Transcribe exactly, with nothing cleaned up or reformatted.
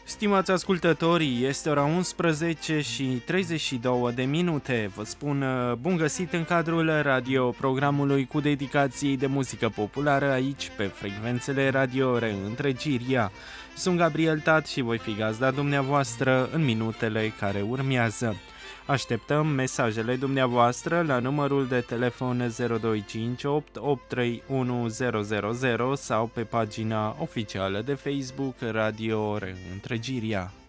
Stimați ascultătorii, este ora unsprezece și treizeci și două de minute. Vă spun bun găsit în cadrul radioprogramului cu dedicații de muzică populară aici pe frecvențele Radio Reîntregirea. Sunt Gabriel Tat și voi fi gazda dumneavoastră în minutele care urmează. Așteptăm mesajele dumneavoastră la numărul de telefon zero doi cinci opt opt trei unu zero zero zero sau pe pagina oficială de Facebook Radio Reîntregirea.